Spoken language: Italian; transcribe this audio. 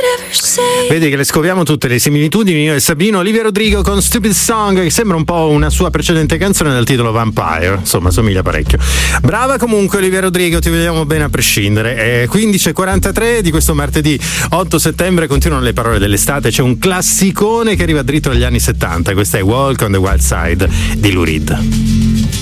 Vedi che le scopriamo tutte le similitudini, io e Sabino. Olivia Rodrigo con Stupid Song, che sembra un po' una sua precedente canzone dal titolo Vampire, insomma somiglia parecchio. Brava comunque Olivia Rodrigo, ti vogliamo bene a prescindere. 15:43 di questo martedì 8 settembre, continuano le parole dell'estate, c'è un classicone che arriva dritto agli anni 70, questa è Walk on the Wild Side di Lou Reed.